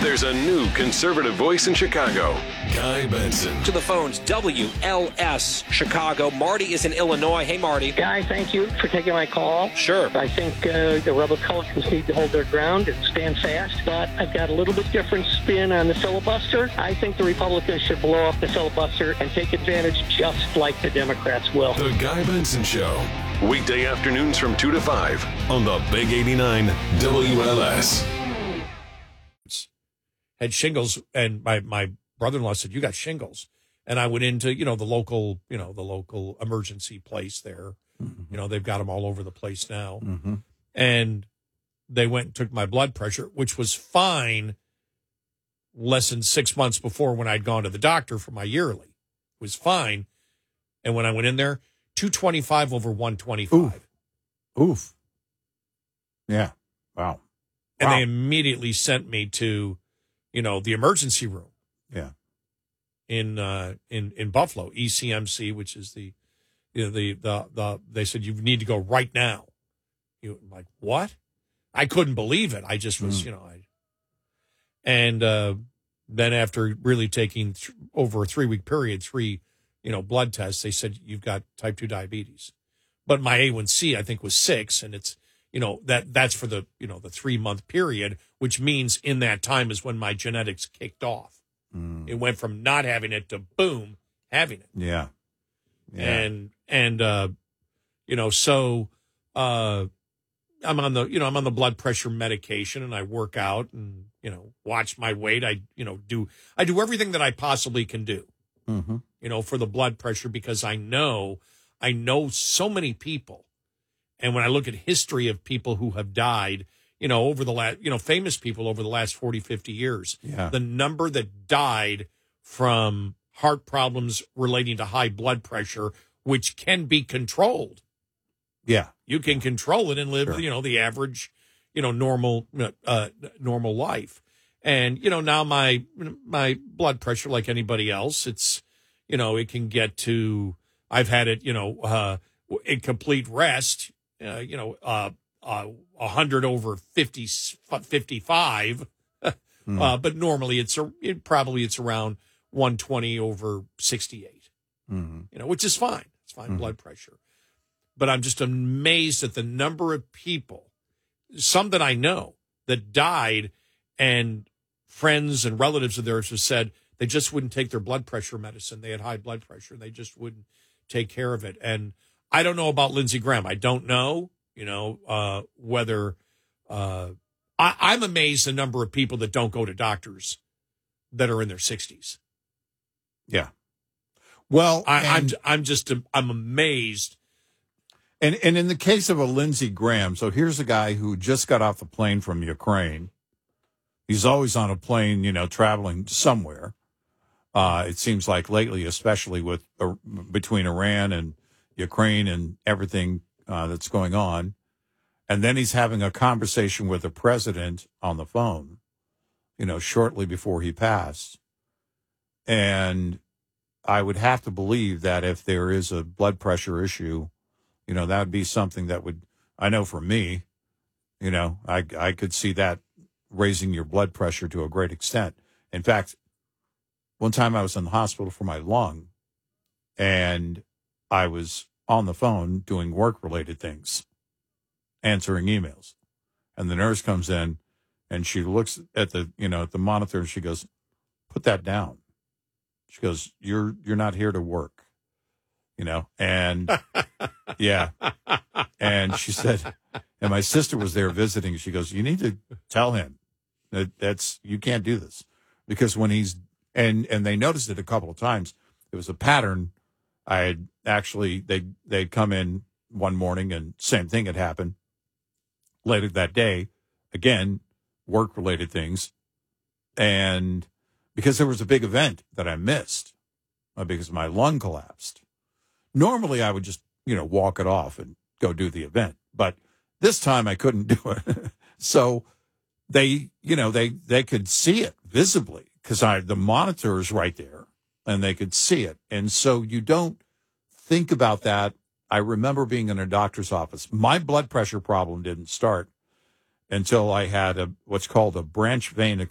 There's a new conservative voice in Chicago. Guy Benson. To the phones, WLS Chicago. Marty is in Illinois. Hey, Marty. Guy, thank you for taking my call. Sure. I think the Republicans need to hold their ground and stand fast, but I've got a little bit different spin on the filibuster. I think the Republicans should blow up the filibuster and take advantage just like the Democrats will. The Guy Benson Show. Weekday afternoons from 2 to 5 on the Big 89 WLS. Had shingles, and my brother-in-law said, "You got shingles," and I went into the local emergency place there. Mm-hmm. They've got them all over the place now, Mm-hmm. and they went and took my blood pressure, which was fine. Less than 6 months before, when I'd gone to the doctor for my yearly, it was fine, and when I went in there, 225 over 125. Oof. Yeah. Wow. And they immediately sent me to the emergency room. Yeah. In Buffalo, ECMC, which is the they said you need to go right now. I'm like, what? I couldn't believe it. I just was, and then after really taking over a 3-week period, 3 blood tests, they said you've got type 2 diabetes. But my A1C, I think, was 6, and it's that's for the the 3-month period, which means in that time is when my genetics kicked off. It went from not having it to boom, having it. Yeah. And so I'm on the blood pressure medication, and I work out and watch my weight. I do everything that I possibly can do. Mm-hmm. For the blood pressure, because I know so many people. And when I look at history of people who have died, over the last, famous people over the last 40, 50 years, the number that died from heart problems relating to high blood pressure, which can be controlled. Yeah. You can control it and live, the average, normal life. And, now my blood pressure, like anybody else, it's, it can get to, I've had it, in complete rest, 100 over 50, 55. But normally it's around 120 over 68, which is fine. It's fine blood pressure. But I'm just amazed at the number of people, some that I know, that died, and friends and relatives of theirs have said they just wouldn't take their blood pressure medicine. They had high blood pressure, and they just wouldn't take care of it. And I don't know about Lindsey Graham. I don't know, whether I'm amazed the number of people that don't go to doctors that are in their 60s. Yeah. Well, I'm amazed. And in the case of a Lindsey Graham, so here's a guy who just got off the plane from Ukraine. He's always on a plane, traveling somewhere. It seems like lately, especially with between Iran and Ukraine and everything that's going on. And then he's having a conversation with the president on the phone, shortly before he passed. And I would have to believe that if there is a blood pressure issue, that would be something that would, I know for me, I could see that raising your blood pressure to a great extent. In fact, one time I was in the hospital for my lung, and I was on the phone doing work-related things, answering emails. And the nurse comes in, and she looks at the monitor, and she goes, "Put that down." She goes, You're not here to work. And yeah. And she said, and my sister was there visiting. She goes, "You need to tell him that you can't do this." Because when he's, and they noticed it a couple of times. It was a pattern. I had actually, they'd come in one morning and same thing had happened. Later that day, again, work-related things. And because there was a big event that I missed because my lung collapsed. Normally, I would just, walk it off and go do the event. But this time I couldn't do it. So they could see it visibly because the monitor is right there and they could see it. And so you don't think about that. I remember being in a doctor's office. My blood pressure problem didn't start until I had what's called a branch vein